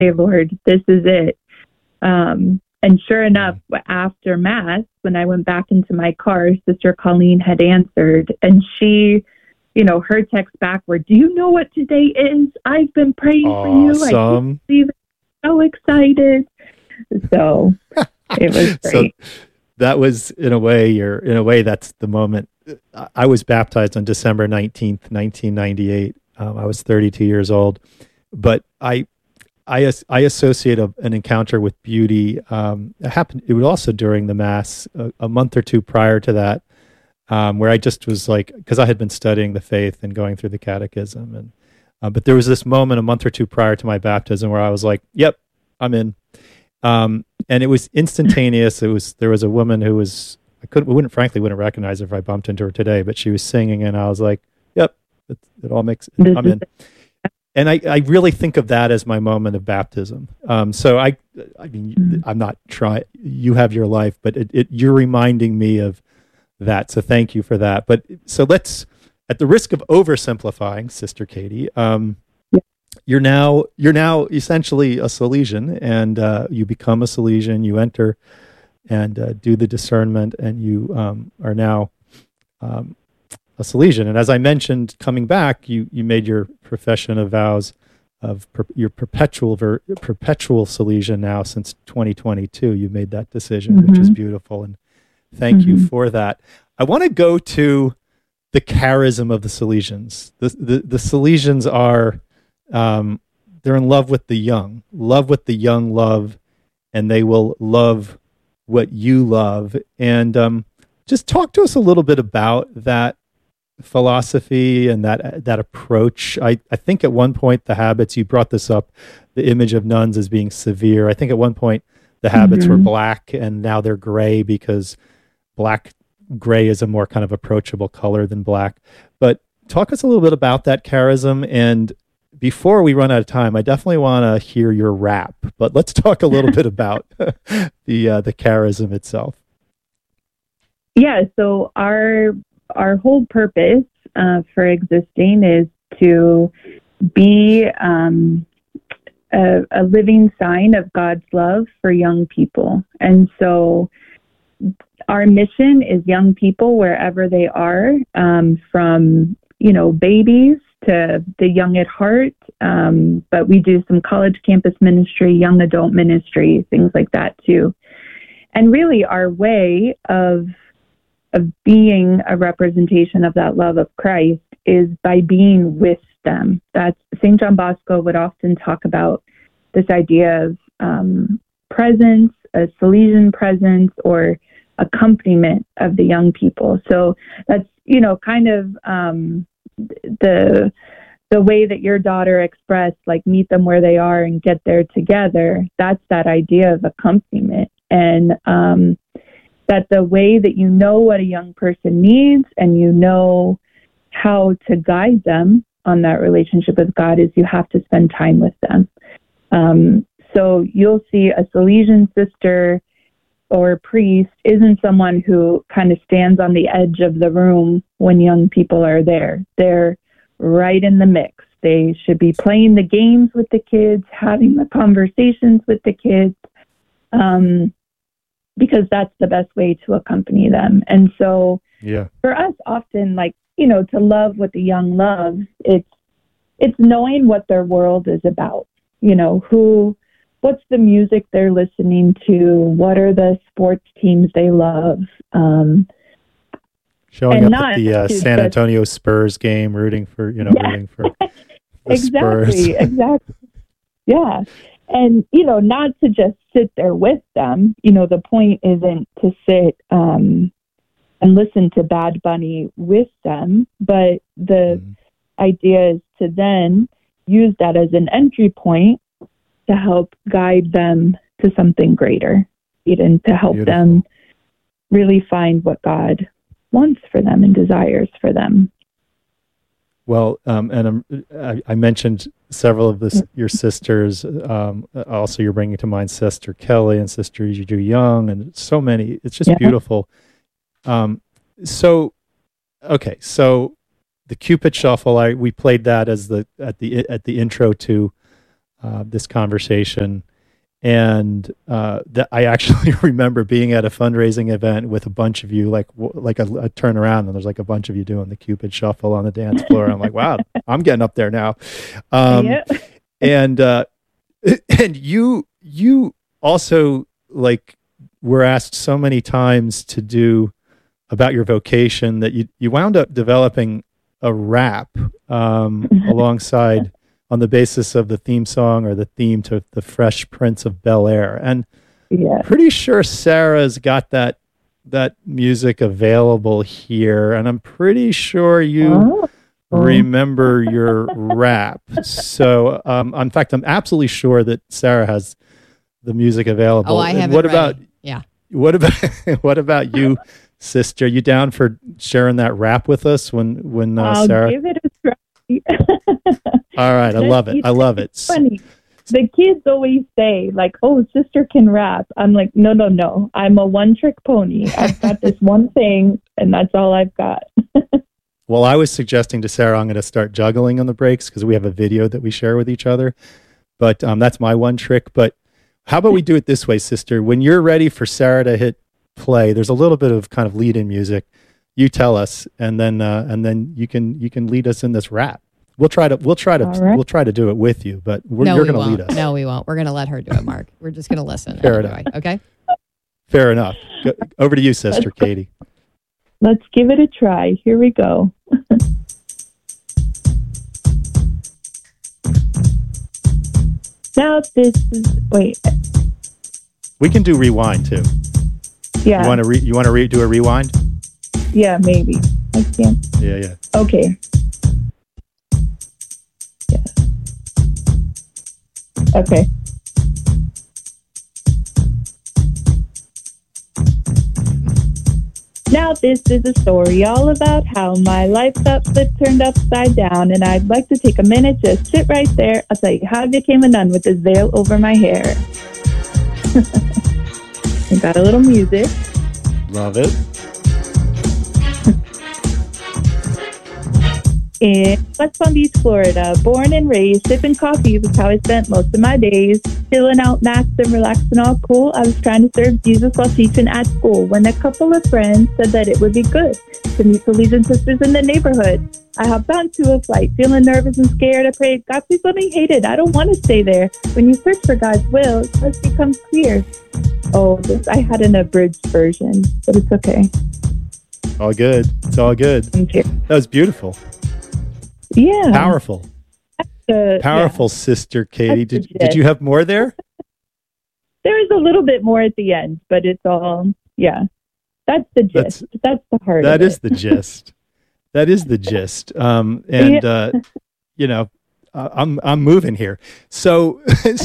"Hey, Lord, this is it." And sure enough, after Mass, when I went back into my car, Sister Colleen had answered, and she, her text back were, "Do you know what today is? I've been praying for you. I can't believe it. So excited." So it was great. So that was, in a way, that's the moment. I was baptized on December 19th, 1998. I was 32 years old, but I associate an encounter with beauty. It happened. It was also during the Mass, a month or two prior to that, where I just was like, because I had been studying the faith and going through the catechism, but there was this moment a month or two prior to my baptism where I was like, "Yep, I'm in," and it was instantaneous. There was a woman who was wouldn't recognize her if I bumped into her today, but she was singing, and I was like, "Yep, it all makes. I'm in." And I really think of that as my moment of baptism. So I mean, I'm not trying. You have your life, but you're reminding me of that. So thank you for that. But so let's, at the risk of oversimplifying, Sister Katie, you're now essentially a Salesian, and you become a Salesian. You enter and do the discernment, and you are now a Salesian. And as I mentioned, coming back, you made your profession of vows of your perpetual Salesian now since 2022. You made that decision, which is beautiful, and thank you for that. I want to go to the charism of the Salesians. The Salesians are they're in love with the young love, and they will love what you love. And just talk to us a little bit about that philosophy and that approach. I think at one point the habits, you brought this up, the image of nuns as being severe. I think at one point the habits were black, and now they're gray, because gray is a more kind of approachable color than black. But talk us a little bit about that charism. And before we run out of time, I definitely want to hear your rap, but let's talk a little bit about the charism itself. Yeah, so our whole purpose for existing is to be a living sign of God's love for young people. And so our mission is young people wherever they are, from, babies to the young at heart. But we do some college campus ministry, young adult ministry, things like that too. And really our way of being a representation of that love of Christ is by being with them. That's St. John Bosco would often talk about this idea of presence, a Salesian presence, or accompaniment of the young people. So that's, kind of the way that your daughter expressed, like, meet them where they are and get there together. That's that idea of accompaniment. And that the way that you know what a young person needs and you know how to guide them on that relationship with God is you have to spend time with them. So you'll see a Salesian sister or priest isn't someone who kind of stands on the edge of the room when young people are there. They're right in the mix. They should be playing the games with the kids, having the conversations with the kids, because that's the best way to accompany them. And so for us, often, to love what the young love, it's knowing what their world is about. What's the music they're listening to? What are the sports teams they love? Showing up at the San Antonio Spurs game, rooting for the exactly, Spurs. Exactly. Yeah. And, not to just sit there with them. The point isn't to sit and listen to Bad Bunny with them, but the idea is to then use that as an entry point to help guide them to something greater, and to help them really find what God wants for them and desires for them. Well, and I mentioned several of your sisters. Also, you're bringing to mind Sister Kelly and Sister Ju Young, and so many. It's just beautiful. So the Cupid Shuffle. We played that as at the intro to this conversation. And that I actually remember being at a fundraising event with a bunch of you, like a turn around, and there's like a bunch of you doing the Cupid shuffle on the dance floor. I'm like, wow, I'm getting up there now. Yep. And you also like were asked so many times to do about your vocation that you wound up developing a rap alongside on the basis of the theme song or the theme to the Fresh Prince of Bel-Air. And pretty sure Sarah's got that music available here. And I'm pretty sure you remember your rap. So, in fact, I'm absolutely sure that Sarah has the music available. Oh, I have what it about, ready. Yeah. What about you, sister? You down for sharing that rap with us when I'll Sarah? give it a try. All right, I love it. I love it. Funny. The kids always say, like, "Oh, sister can rap." I'm like, no. I'm a one-trick pony. I've got this one thing, and that's all I've got. Well, I was suggesting to Sarah I'm going to start juggling on the breaks because we have a video that we share with each other. But that's my one trick. But how about we do it this way, sister? When you're ready for Sarah to hit play, there's a little bit of kind of lead-in music. You tell us, and then you can lead us in this rap. We'll try to do it with you, but you're going to lead us. No, we won't. We're going to let her do it, Mark. We're just going to listen. Fair enough. Okay. Fair enough. Over to you, sister Katie. Let's give it a try. Here we go. Now this is wait. We can do rewind too. Yeah. You want to do a rewind? Yeah, maybe. I can't. Yeah. Okay. Yeah. Okay. Now this is a story all about how my life got flipped, turned upside down, and I'd like to take a minute, just sit right there. I'll tell you how I became a nun with this veil over my hair. I got a little music. Love it. In West Palm Beach, Florida, born and raised, sipping coffee was how I spent most of my days. Chilling out, maxed and relaxing all cool. I was trying to serve Jesus while teaching at school when a couple of friends said that it would be good to meet the Legion sisters in the neighborhood. I hopped onto a flight, feeling nervous and scared. I prayed, God, please let me hate it. I don't want to stay there. When you search for God's will, it just becomes clear. Oh, I had an abridged version, but it's okay. All good. It's all good. Thank you. That was beautiful. Yeah. Powerful. Powerful, yeah. Sister Katie. Did you have more there? There is a little bit more at the end, but it's all, yeah. That's the gist. That's the heart That of is it. the gist. That is the gist. I'm moving here. So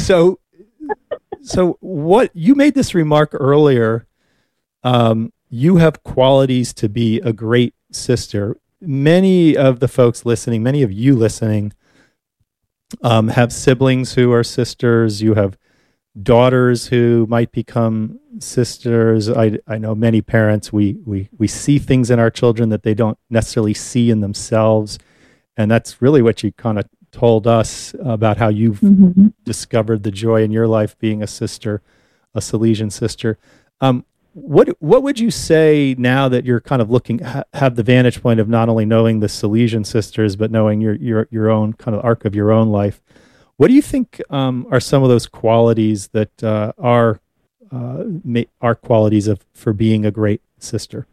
what you made this remark earlier, you have qualities to be a great sister. Many of the folks listening, many of you listening, have siblings who are sisters. You have daughters who might become sisters. I know many parents, we see things in our children that they don't necessarily see in themselves. And that's really what you kind of told us about how you've discovered the joy in your life being a sister, a Salesian sister. What would you say now that you're kind of looking, have the vantage point of not only knowing the Salesian sisters, but knowing your own kind of arc of your own life? What do you think are some of those qualities that are qualities for being a great sister?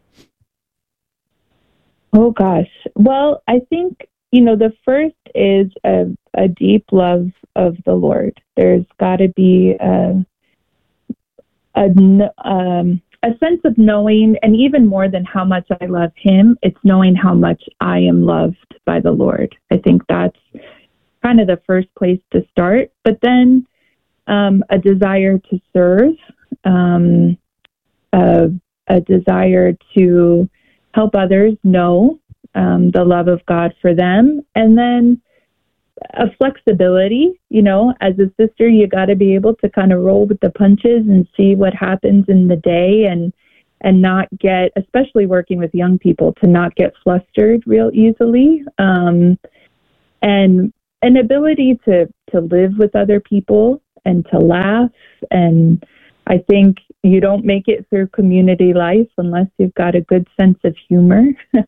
Oh gosh. Well, I think, the first is a deep love of the Lord. There's got to be a sense of knowing, and even more than how much I love him, it's knowing how much I am loved by the Lord. I think that's kind of the first place to start. But then a desire to serve, a desire to help others know the love of God for them, and then a flexibility. As a sister, you got to be able to kind of roll with the punches and see what happens in the day, and not get, especially working with young people, to not get flustered real easily, and an ability to live with other people and to laugh. And I think you don't make it through community life unless you've got a good sense of humor.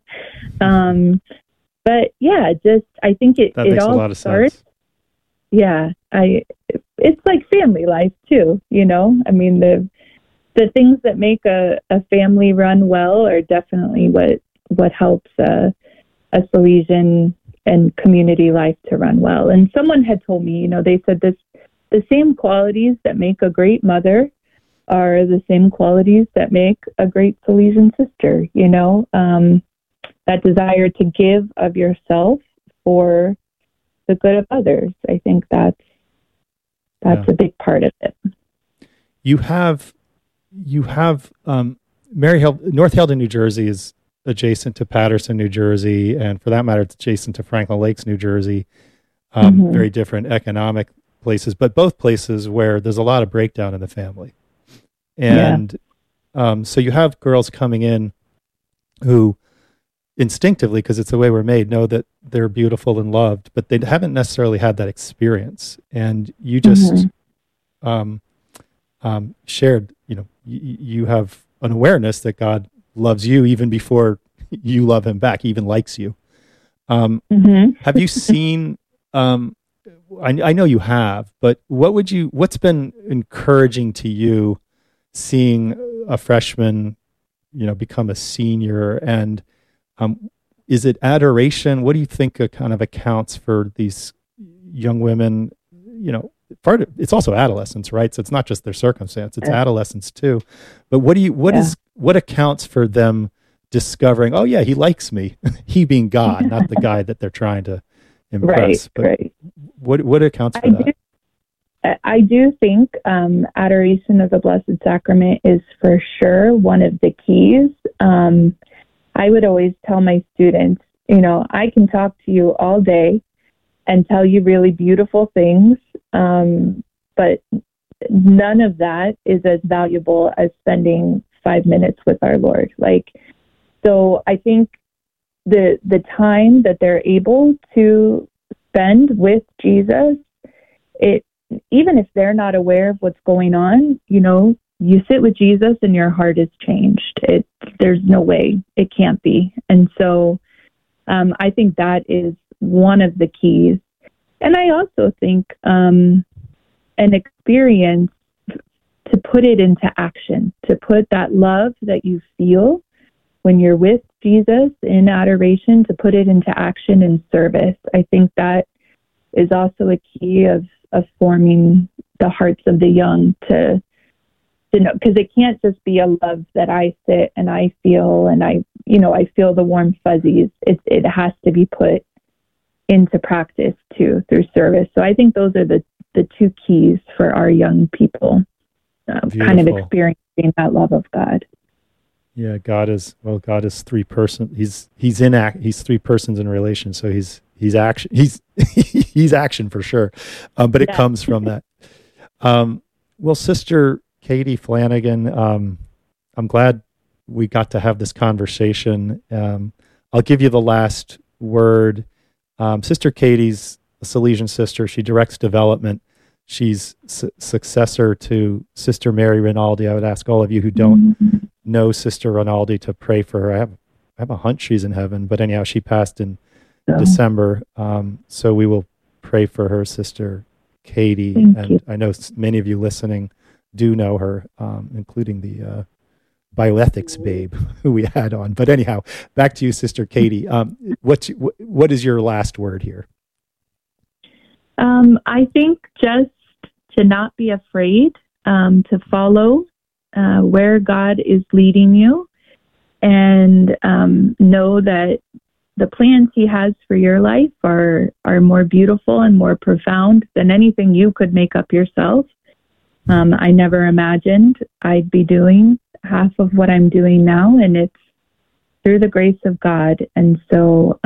But yeah, I think it makes all a lot of starts. sense. Yeah, it's like family life too, I mean, the things that make a family run well are definitely what helps a Salesian and community life to run well. And someone had told me, they said the same qualities that make a great mother are the same qualities that make a great Salesian sister, that desire to give of yourself for the good of others. I think that's a big part of it. You have Mary Hill, North Haledon, New Jersey is adjacent to Paterson, New Jersey, and for that matter, it's adjacent to Franklin Lakes, New Jersey. Very different economic places, but both places where there's a lot of breakdown in the family. And so you have girls coming in who instinctively, because it's the way we're made, know that they're beautiful and loved, but they haven't necessarily had that experience. And you just shared, you have an awareness that God loves you even before you love him back. He even likes you. Have you seen, I know you have, but what's been encouraging to you seeing a freshman, become a senior? And is it adoration? What do you think kind of accounts for these young women? It's also adolescence, right? So it's not just their circumstance; it's adolescence too. But what accounts for them discovering? Oh yeah, he likes me. He being God, not the guy that they're trying to impress. Right. What accounts for that? I do think adoration of the Blessed Sacrament is for sure one of the keys. I would always tell my students, I can talk to you all day and tell you really beautiful things, but none of that is as valuable as spending 5 minutes with our Lord. So I think the time that they're able to spend with Jesus, even if they're not aware of what's going on, you sit with Jesus and your heart is changed. There's no way it can't be. And so I think that is one of the keys. And I also think an experience to put it into action, to put that love that you feel when you're with Jesus in adoration, to put it into action in service. I think that is also a key of forming the hearts of the young to know, because it can't just be a love that I sit and I feel and I feel the warm fuzzies. It has to be put into practice too through service. So I think those are the two keys for our young people, kind of experiencing that love of God. Yeah, God is three persons. He's three persons in relation. So he's action. He's action for sure. But it comes from that. Well, Sister Katie Flanagan, I'm glad we got to have this conversation. I'll give you the last word. Sister Katie's a Salesian sister. She directs development. She's successor to Sister Mary Rinaldi. I would ask all of you who don't know Sister Rinaldi to pray for her. I have a hunch she's in heaven, but anyhow, she passed in December. So we will pray for her, Sister Katie. Thank you. I know many of you listening do know her, including the bioethics babe who we had on. But anyhow, back to you, Sister Katie. What is your last word here? I think just to not be afraid, to follow where God is leading you, and know that the plans he has for your life are more beautiful and more profound than anything you could make up yourself. I never imagined I'd be doing half of what I'm doing now, and it's through the grace of God. And so,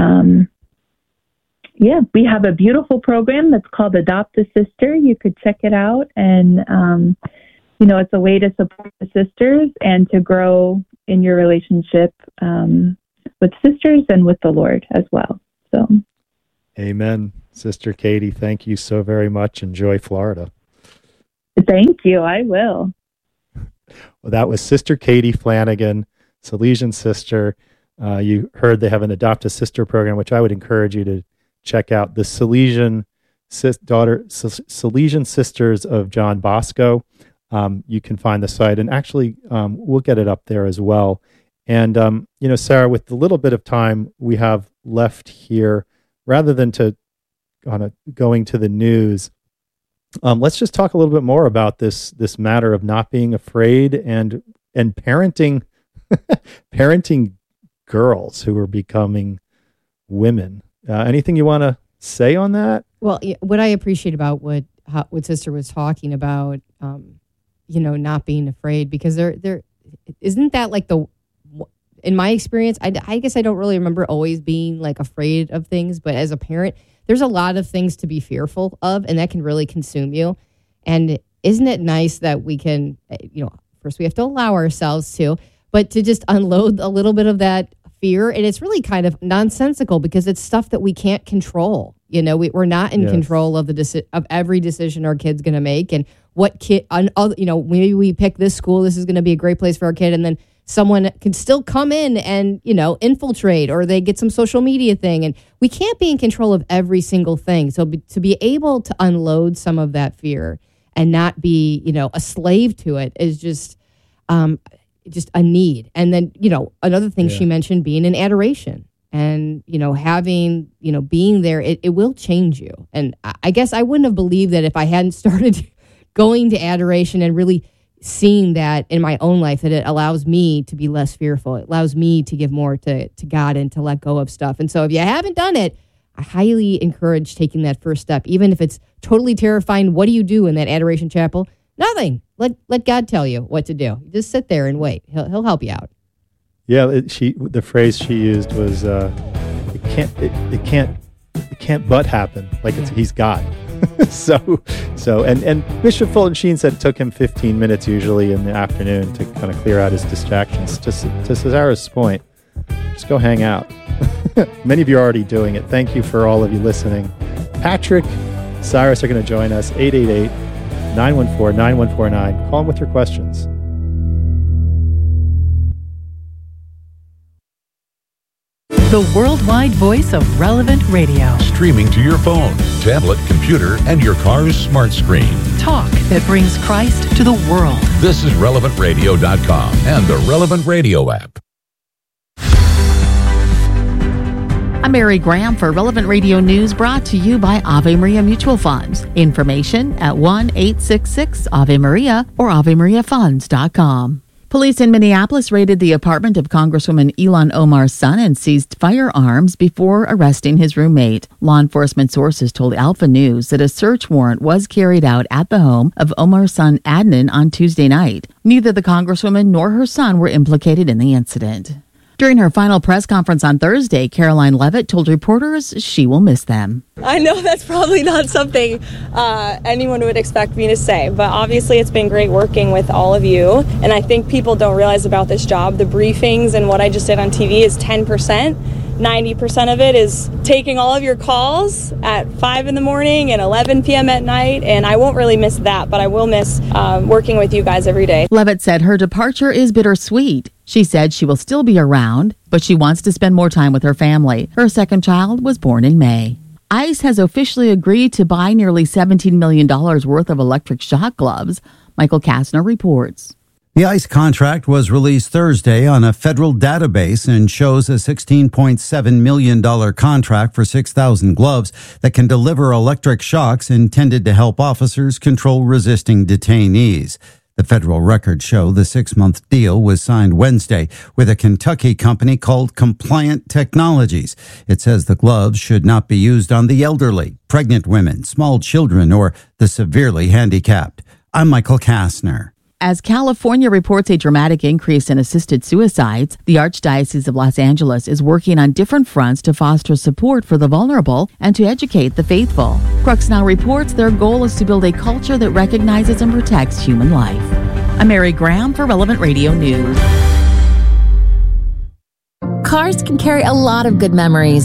we have a beautiful program that's called Adopt a Sister. You could check it out. And, it's a way to support the sisters and to grow in your relationship with sisters and with the Lord as well. So, Amen. Sister Katie, thank you so very much. Enjoy Florida. Thank you. I will. Well, that was Sister Katie Flanagan, Salesian sister. You heard they have an Adopt a Sister program, which I would encourage you to check out. The Salesian Sisters of John Bosco. You can find the site, and actually we'll get it up there as well. And, Sarah, with the little bit of time we have left here, rather than going to the news, let's just talk a little bit more about this matter of not being afraid and parenting parenting girls who are becoming women. Anything you want to say on that? Well, what I appreciate about what Sister was talking about, not being afraid, because there isn't that like in my experience, I guess I don't really remember always being like afraid of things, but as a parent, there's a lot of things to be fearful of, and that can really consume you. And isn't it nice that we can, first we have to allow ourselves to, but to just unload a little bit of that fear. And it's really kind of nonsensical because it's stuff that we can't control. We're not in control of of every decision our kid's going to make, and what kid, maybe we pick this school, this is going to be a great place for our kid, and then someone can still come in and, infiltrate, or they get some social media thing. And we can't be in control of every single thing. So to be able to unload some of that fear and not be, a slave to it is just a need. And then, another thing she mentioned, being in adoration and, having, being there, it will change you. And I guess I wouldn't have believed that if I hadn't started going to adoration and really seeing that in my own life, that it allows me to be less fearful. It allows me to give more to God and to let go of stuff. And so if you haven't done it, I highly encourage taking that first step, even if it's totally terrifying. What do you do in that adoration chapel? Nothing. Let God tell you what to do. Just sit there and wait. He'll help you out. Yeah, the phrase she used was it can't but happen. Like he's God. So and Bishop Fulton Sheen said it took him 15 minutes usually in the afternoon to kind of clear out his distractions. To Sarah's point, just go hang out. Many of you are already doing it. Thank you for all of you listening. Patrick, Cyrus are going to join us, 888-914-9149. Call them with your questions. The worldwide voice of Relevant Radio. Streaming to your phone, tablet, computer, and your car's smart screen. Talk that brings Christ to the world. This is RelevantRadio.com and the Relevant Radio app. I'm Mary Graham for Relevant Radio News, brought to you by Ave Maria Mutual Funds. Information at 1-866-AVE-MARIA or AveMariaFunds.com. Police in Minneapolis raided the apartment of Congresswoman Ilhan Omar's son and seized firearms before arresting his roommate. Law enforcement sources told Alpha News that a search warrant was carried out at the home of Omar's son Adnan on Tuesday night. Neither the Congresswoman nor her son were implicated in the incident. During her final press conference on Thursday, Caroline Leavitt told reporters she will miss them. I know that's probably not something anyone would expect me to say, but obviously it's been great working with all of you. And I think people don't realize about this job. The briefings and what I just did on TV is 10%. 90% of it is taking all of your calls at 5 in the morning and 11 p.m. at night. And I won't really miss that, but I will miss working with you guys every day. Leavitt said her departure is bittersweet. She said she will still be around, but she wants to spend more time with her family. Her second child was born in May. ICE has officially agreed to buy nearly $17 million worth of electric shock gloves. Michael Kastner reports. The ICE contract was released Thursday on a federal database and shows a $16.7 million contract for 6,000 gloves that can deliver electric shocks intended to help officers control resisting detainees. The federal records show the 6-month deal was signed Wednesday with a Kentucky company called Compliant Technologies. It says the gloves should not be used on the elderly, pregnant women, small children, or the severely handicapped. I'm Michael Kastner. As California reports a dramatic increase in assisted suicides, the Archdiocese of Los Angeles is working on different fronts to foster support for the vulnerable and to educate the faithful. Crux Now reports their goal is to build a culture that recognizes and protects human life. I'm Mary Graham for Relevant Radio News. Cars can carry a lot of good memories,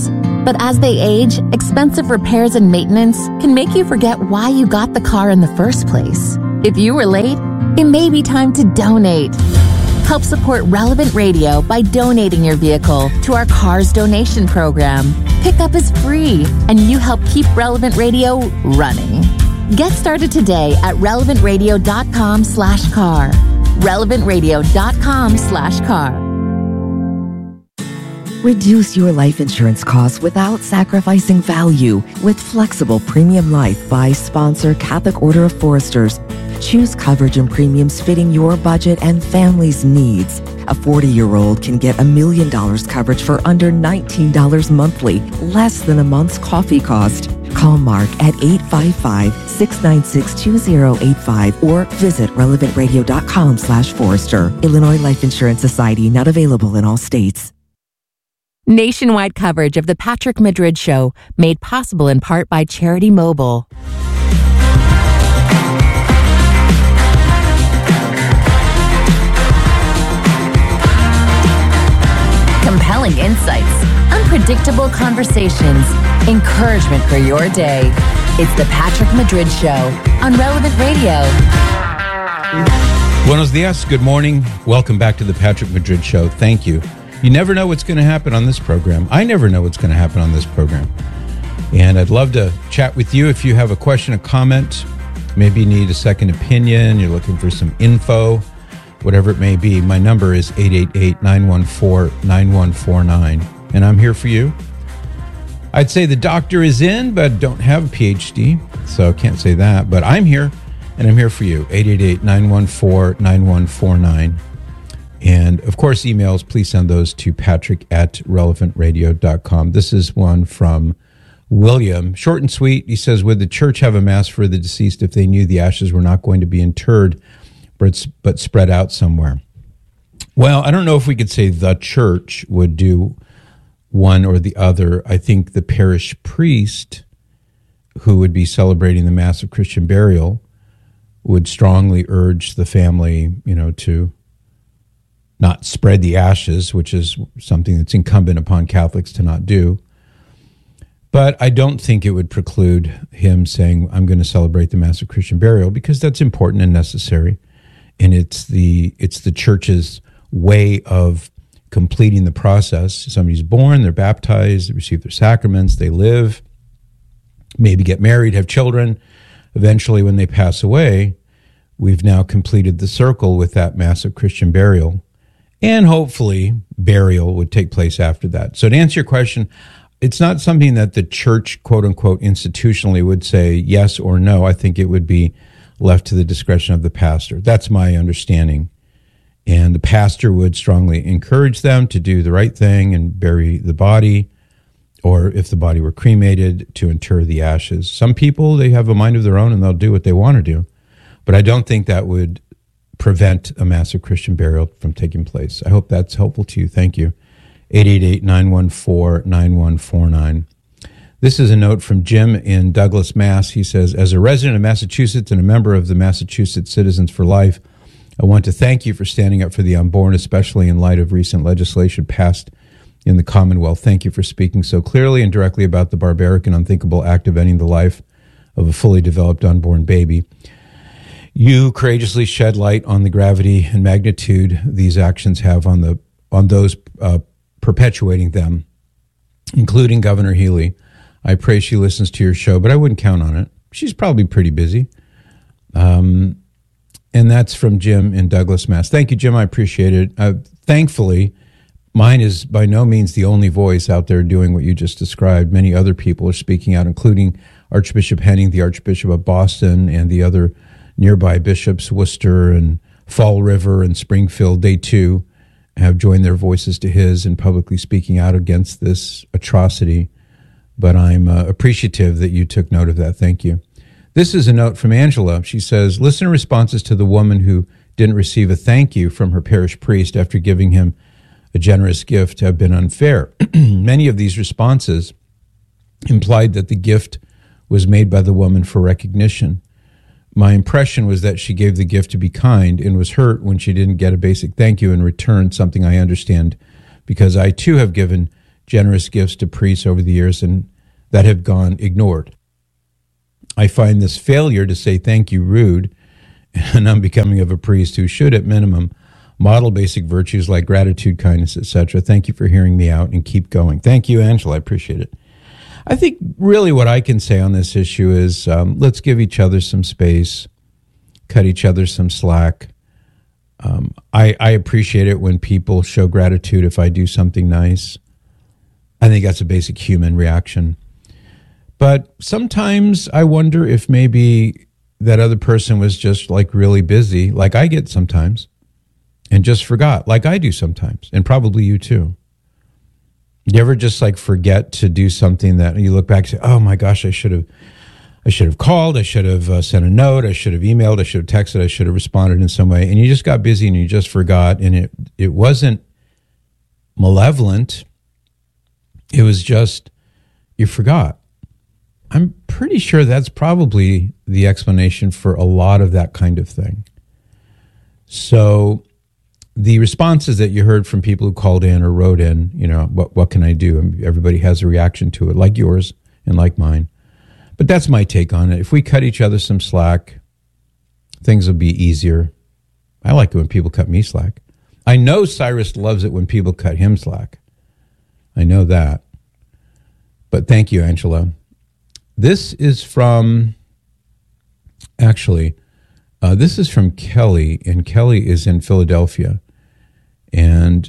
But as they age, expensive repairs and maintenance can make you forget why you got the car in the first place. If you were late, it may be time to donate. Help support Relevant Radio by donating your vehicle to our Cars Donation Program. Pickup is free, and you help keep Relevant Radio running. Get started today at relevantradio.com/car. relevantradio.com/car. Reduce your life insurance costs without sacrificing value with flexible Premium Life by sponsor Catholic Order of Foresters. Choose coverage and premiums fitting your budget and family's needs. A 40-year-old can get $1 million coverage for under $19 monthly, less than a month's coffee cost. Call Mark at 855-696-2085 or visit relevantradio.com/Forester. Illinois Life Insurance Society, not available in all states. Nationwide coverage of The Patrick Madrid Show, made possible in part by Charity Mobile. Compelling insights, unpredictable conversations, encouragement for your day. It's The Patrick Madrid Show on Relevant Radio. Buenos dias. Good morning. Welcome back to The Patrick Madrid Show. Thank you. You never know what's going to happen on this program. I never know what's going to happen on this program. And I'd love to chat with you if you have a question, a comment, maybe you need a second opinion, you're looking for some info, whatever it may be. My number is 888-914-9149, and I'm here for you. I'd say the doctor is in, but don't have a PhD, so I can't say that. But I'm here, and I'm here for you. 888-914-9149. And, of course, emails, please send those to patrick@relevantradio.com. This is one from William. Short and sweet. He says, would the church have a mass for the deceased if they knew the ashes were not going to be interred, but spread out somewhere? Well, I don't know if we could say the church would do one or the other. I think the parish priest who would be celebrating the Mass of Christian Burial would strongly urge the family, to not spread the ashes, which is something that's incumbent upon Catholics to not do. But I don't think it would preclude him saying, I'm going to celebrate the Mass of Christian Burial, because that's important and necessary. And it's the church's way of completing the process. Somebody's born, they're baptized, they receive their sacraments, they live, maybe get married, have children. Eventually, when they pass away, we've now completed the circle with that Mass of Christian Burial. And hopefully, burial would take place after that. So to answer your question, it's not something that the church, quote unquote, institutionally would say yes or no. I think it would be left to the discretion of the pastor. That's my understanding. And the pastor would strongly encourage them to do the right thing and bury the body, or if the body were cremated, to inter the ashes. Some people, they have a mind of their own and they'll do what they want to do. But I don't think that would prevent a Mass of Christian Burial from taking place. I hope that's helpful to you. Thank you. 888-914-9149. This is a note from Jim in Douglas, Mass. He says, as a resident of Massachusetts and a member of the Massachusetts Citizens for Life, I want to thank you for standing up for the unborn, especially in light of recent legislation passed in the Commonwealth. Thank you for speaking so clearly and directly about the barbaric and unthinkable act of ending the life of a fully developed unborn baby. You courageously shed light on the gravity and magnitude these actions have on those perpetuating them, including Governor Healy. I pray she listens to your show, but I wouldn't count on it. She's probably pretty busy. And that's from Jim in Douglas, Mass. Thank you, Jim. I appreciate it. Thankfully, mine is by no means the only voice out there doing what you just described. Many other people are speaking out, including Archbishop Henning, the Archbishop of Boston, and the other nearby bishops, Worcester and Fall River and Springfield. They too have joined their voices to his in publicly speaking out against this atrocity. But I'm appreciative that you took note of that. Thank you. This is a note from Angela. She says, listener responses to the woman who didn't receive a thank you from her parish priest after giving him a generous gift have been unfair. Many of these responses implied that the gift was made by the woman for recognition. My impression was that she gave the gift to be kind and was hurt when she didn't get a basic thank you in return, something I understand because I too have given generous gifts to priests over the years and that have gone ignored. I find this failure to say thank you rude and unbecoming of a priest who should, at minimum, model basic virtues like gratitude, kindness, etc. Thank you for hearing me out and keep going. Thank you, Angela. I appreciate it. I think really what I can say on this issue is let's give each other some space, cut each other some slack. I appreciate it when people show gratitude if I do something nice. I think that's a basic human reaction. But sometimes I wonder if maybe that other person was just like really busy, like I get sometimes, and just forgot, like I do sometimes, and probably you too. You ever just like forget to do something that you look back and say, oh my gosh, I should have called, I should have sent a note, I should have emailed, I should have texted, I should have responded in some way, and you just got busy and you just forgot, and it wasn't malevolent, it was just you forgot. I'm pretty sure that's probably the explanation for a lot of that kind of thing. So the responses that you heard from people who called in or wrote in, what can I do? And everybody has a reaction to it, like yours and like mine. But that's my take on it. If we cut each other some slack, things will be easier. I like it when people cut me slack. I know Cyrus loves it when people cut him slack. I know that. But thank you, Angela. This is from, this is from Kelly, and Kelly is in Philadelphia. And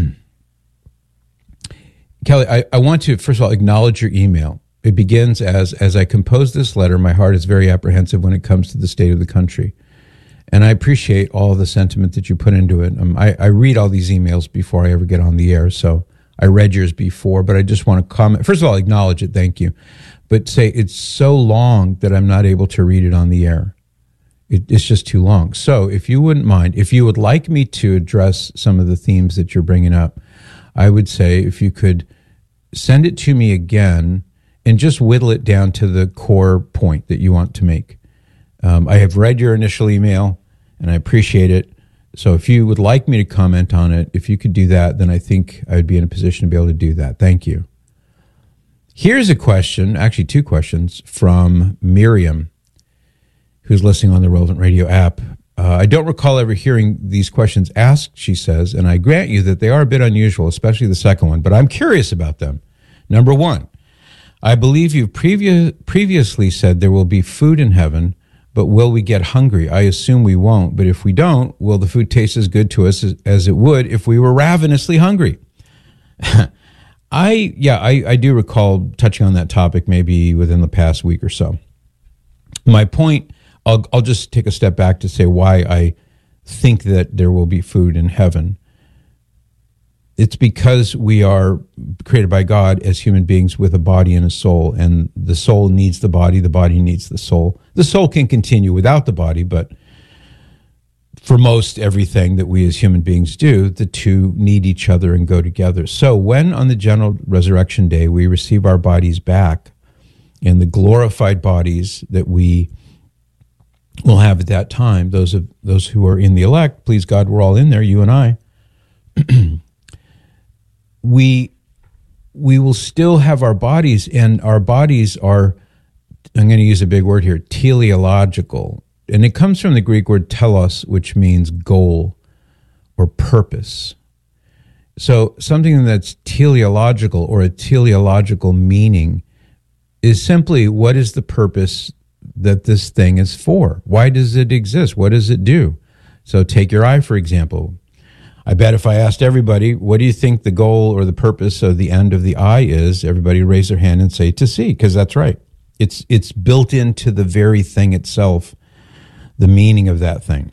Kelly, I want to, first of all, acknowledge your email. It begins as I compose this letter, my heart is very apprehensive when it comes to the state of the country. And I appreciate all the sentiment that you put into it. I read all these emails before I ever get on the air, so I read yours before, but I just want to comment. First of all, acknowledge it, thank you. But say it's so long that I'm not able to read it on the air. It's just too long. So if you wouldn't mind, if you would like me to address some of the themes that you're bringing up, I would say if you could send it to me again and just whittle it down to the core point that you want to make. I have read your initial email, and I appreciate it. So if you would like me to comment on it, if you could do that, then I think I would be in a position to be able to do that. Thank you. Here's a question, actually two questions, from Miriam, who's listening on the Relevant Radio app. I don't recall ever hearing these questions asked, she says, and I grant you that they are a bit unusual, especially the second one, but I'm curious about them. Number one, I believe you've previously said there will be food in heaven, but will we get hungry? I assume we won't, but if we don't, will the food taste as good to us as it would if we were ravenously hungry? I do recall touching on that topic maybe within the past week or so. My point, I'll just take a step back to say why I think that there will be food in heaven. It's because we are created by God as human beings with a body and a soul, and the soul needs the body needs the soul. The soul can continue without the body, but for most everything that we as human beings do, the two need each other and go together. So when on the general resurrection day we receive our bodies back, and the glorified bodies that we will have at that time, those who are in the elect, please God, we're all in there, you and I, we will still have our bodies, and our bodies are, I'm going to use a big word here, teleological. And it comes from the Greek word telos, which means goal or purpose. So something that's teleological or a teleological meaning is simply, what is the purpose that this thing is for? Why does it exist? What does it do? So take your eye, for example. I bet if I asked everybody, what do you think the goal or the purpose of the end of the eye is, everybody would raise their hand and say, to see, because that's right. It's built into the very thing itself, the meaning of that thing.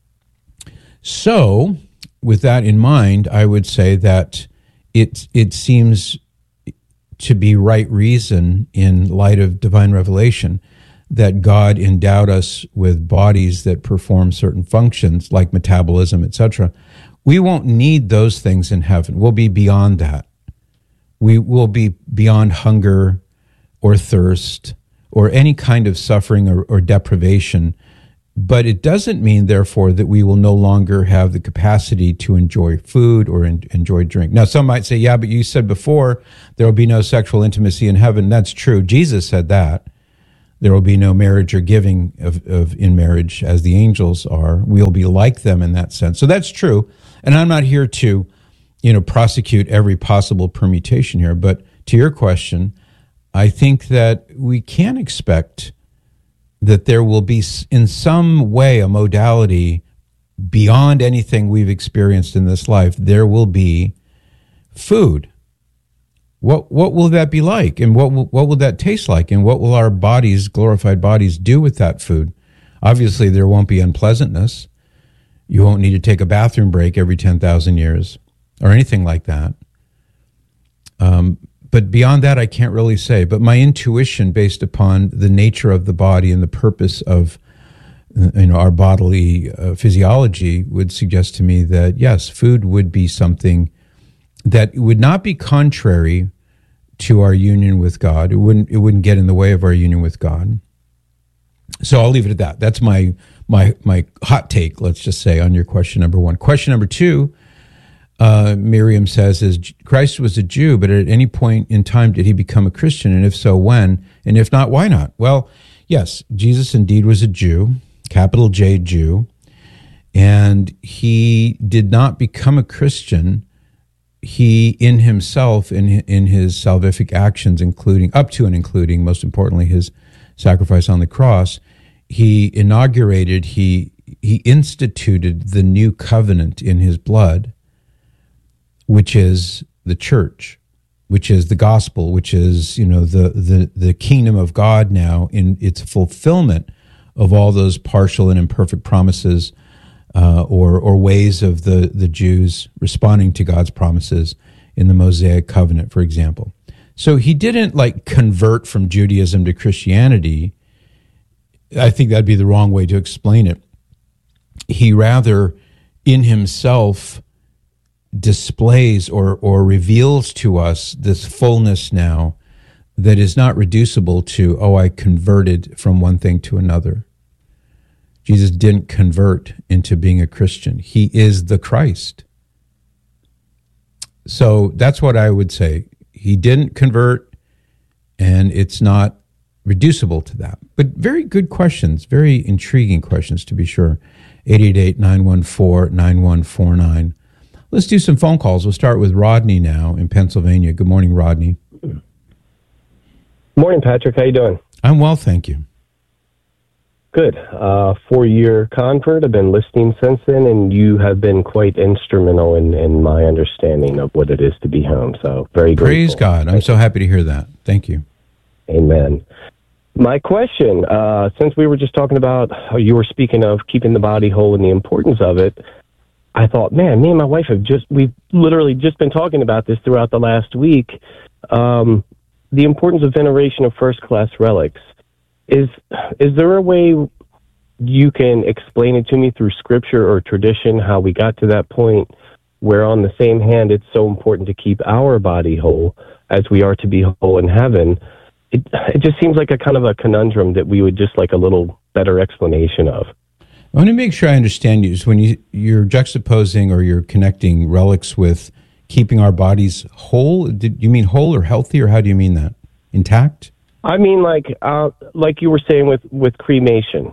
So, with that in mind, I would say that it seems to be right reason in light of divine revelation that God endowed us with bodies that perform certain functions like metabolism, etc. We won't need those things in heaven. We'll be beyond that. We will be beyond hunger or thirst or any kind of suffering or deprivation But it doesn't mean, therefore, that we will no longer have the capacity to enjoy food or enjoy drink. Now, some might say, yeah, but you said before there will be no sexual intimacy in heaven. That's true. Jesus said that. There will be no marriage or giving of in marriage as the angels are. We'll be like them in that sense. So that's true. And I'm not here to, prosecute every possible permutation here. But to your question, I think that we can expect that there will be in some way a modality beyond anything we've experienced in this life. There will be food. What will that be like? And what will that taste like? And what will our bodies, glorified bodies, do with that food? Obviously, there won't be unpleasantness. You won't need to take a bathroom break every 10,000 years or anything like that. But beyond that, I can't really say. But my intuition, based upon the nature of the body and the purpose of our bodily physiology, would suggest to me that, yes, food would be something that would not be contrary to our union with God. It wouldn't get in the way of our union with God. So I'll leave it at that. That's my hot take, let's just say, on your question number one. Question number two, Miriam says, is Christ was a Jew, but at any point in time did he become a Christian? And if so, when? And if not, why not? Well, yes, Jesus indeed was a Jew, capital J, Jew, and he did not become a Christian. He, in himself, in his salvific actions, including, most importantly, his sacrifice on the cross, he inaugurated, he instituted the new covenant in his blood, which is the church, which is the gospel, which is, the kingdom of God now in its fulfillment of all those partial and imperfect promises or ways of the Jews responding to God's promises in the Mosaic covenant, for example. So he didn't convert from Judaism to Christianity. I think that'd be the wrong way to explain it. He rather, in himself, displays or reveals to us this fullness now that is not reducible to, I converted from one thing to another. Jesus didn't convert into being a Christian. He is the Christ. So that's what I would say. He didn't convert, and it's not reducible to that. But very good questions, very intriguing questions to be sure. 888-914-9149. Let's do some phone calls. We'll start with Rodney now in Pennsylvania. Good morning, Rodney. Morning, Patrick. How you doing? I'm well, thank you. Good. 4-year convert. I've been listening since then, and you have been quite instrumental in my understanding of what it is to be home. So very grateful. Praise God. I'm so happy to hear that. Thank you. Amen. My question, since we were just talking about how you were speaking of keeping the body whole and the importance of it, I thought, man, me and my wife we've literally just been talking about this throughout the last week. The importance of veneration of first-class relics. Is there a way you can explain it to me through scripture or tradition, how we got to that point where on the same hand it's so important to keep our body whole as we are to be whole in heaven? It just seems like a kind of a conundrum that we would just like a little better explanation of. I want to make sure I understand you. So when you're juxtaposing or you're connecting relics with keeping our bodies whole, did you mean whole or healthy, or how do you mean that? Intact? I mean, like you were saying with cremation,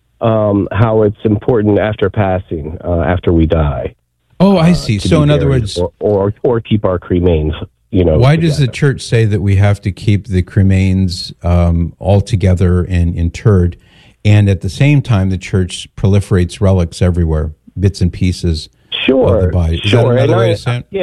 how it's important after passing, after we die. Oh, I see. So in other words, or keep our cremains. Why does the church say that we have to keep the cremains all together and interred, and at the same time the church proliferates relics everywhere, bits and pieces of the body? Is that another way to say it?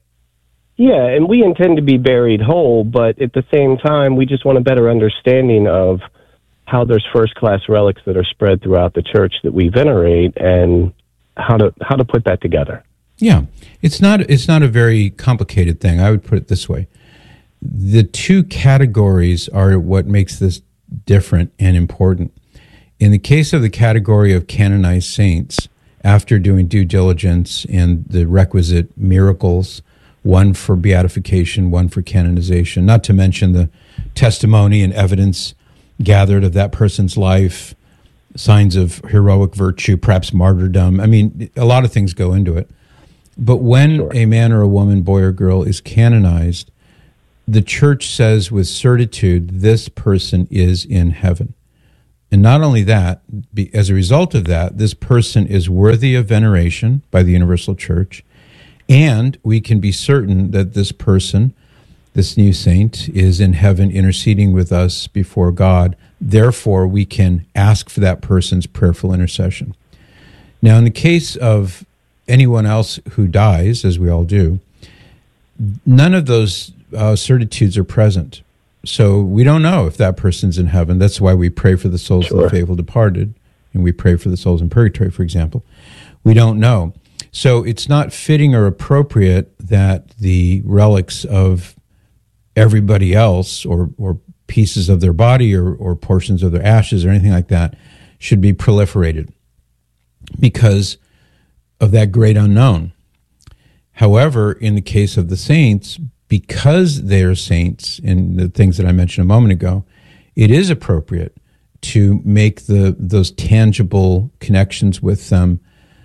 Yeah, and we intend to be buried whole, but at the same time, we just want a better understanding of how there's first-class relics that are spread throughout the church that we venerate, and how to put that together. Yeah, it's not a very complicated thing. I would put it this way. The two categories are what makes this different and important. In the case of the category of canonized saints, after doing due diligence and the requisite miracles, one for beatification, one for canonization, not to mention the testimony and evidence gathered of that person's life, signs of heroic virtue, perhaps martyrdom. I mean, a lot of things go into it. But when a man or a woman, boy or girl, is canonized, the church says with certitude, this person is in heaven. And not only that, as a result of that, this person is worthy of veneration by the universal church, and we can be certain that this person, this new saint, is in heaven interceding with us before God. Therefore, we can ask for that person's prayerful intercession. Now, in the case of anyone else who dies, as we all do, none of those certitudes are present. So we don't know if that person's in heaven. That's why we pray for the souls of the faithful departed, and we pray for the souls in purgatory, for example. We don't know. So it's not fitting or appropriate that the relics of everybody else or pieces of their body or portions of their ashes or anything like that should be proliferated because of that great unknown. However, in the case of the saints, because they are saints in the things that I mentioned a moment ago, it is appropriate to make those tangible connections with them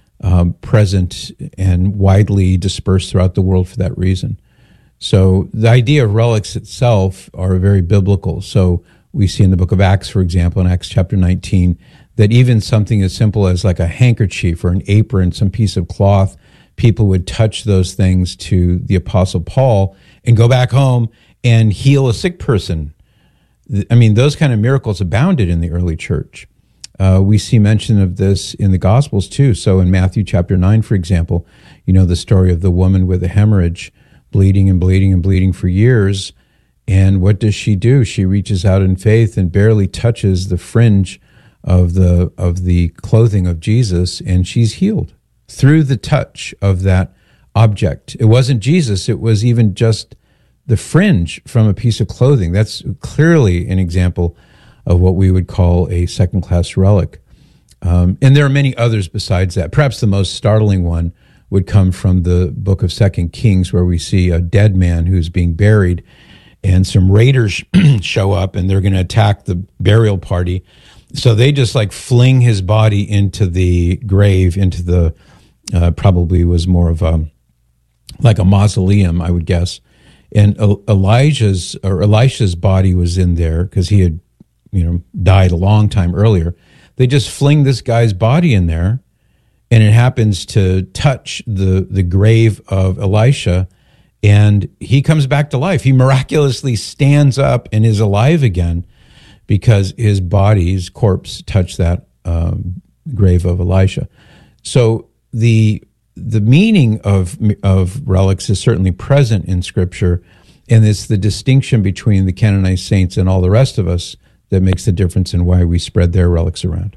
present and widely dispersed throughout the world for that reason. So the idea of relics itself are very biblical. So we see in the book of Acts, for example, in Acts chapter 19, that even something as simple as like a handkerchief or an apron, some piece of cloth, people would touch those things to the Apostle Paul and go back home and heal a sick person. I mean, those kind of miracles abounded in the early church. We see mention of this in the Gospels too. So in Matthew chapter 9, for example, you know the story of the woman with a hemorrhage, bleeding and bleeding and bleeding for years. And what does she do? She reaches out in faith and barely touches the fringe of the clothing of Jesus, and she's healed through the touch of that object. It wasn't Jesus, it was even just the fringe from a piece of clothing. That's clearly an example of what we would call a second-class relic. And there are many others besides that. Perhaps the most startling one would come from the book of 2 Kings, where we see a dead man who's being buried, and some raiders show up, and they're going to attack the burial party. So they just like fling his body into the grave, into the probably was more of like a mausoleum, I would guess. And Elisha's body was in there because he had, died a long time earlier. They just fling this guy's body in there, and it happens to touch the grave of Elisha, and he comes back to life. He miraculously stands up and is alive again because his corpse touched that grave of Elisha. So the meaning of relics is certainly present in Scripture, and it's the distinction between the canonized saints and all the rest of us that makes the difference in why we spread their relics around.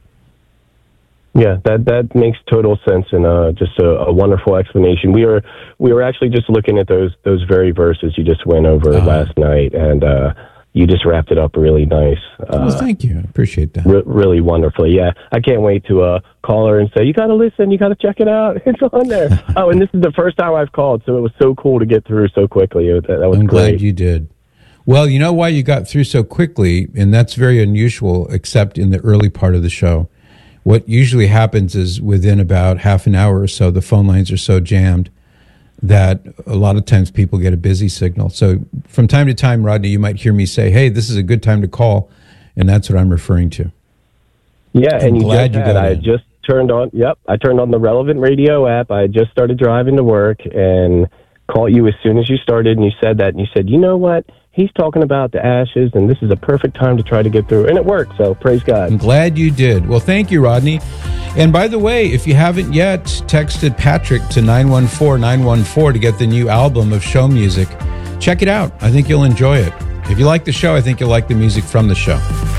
Yeah, that makes total sense, and just a wonderful explanation. We were actually just looking at those very verses you just went over last night, and you just wrapped it up really nice. Well, thank you. I appreciate that. Really wonderfully. Yeah, I can't wait to call her and say, you got to listen, you got to check it out. It's on there. Oh, and this is the first time I've called, so it was so cool to get through so quickly. That was I'm great. Glad you did. Well, you know why you got through so quickly, and that's very unusual, except in the early part of the show. What usually happens is within about half an hour or so, the phone lines are so jammed that a lot of times people get a busy signal. So from time to time, Rodney, you might hear me say, hey, this is a good time to call, and that's what I'm referring to. Yeah, and I just turned on, I turned on the Relevant Radio app. I just started driving to work and called you as soon as you started, and you said that, and you said, you know what? He's talking about the ashes, and this is a perfect time to try to get through. And it worked, so praise God. I'm glad you did. Well, thank you, Rodney. And by the way, if you haven't yet texted Patrick to 914-914 to get the new album of show music, check it out. I think you'll enjoy it. If you like the show, I think you'll like the music from the show.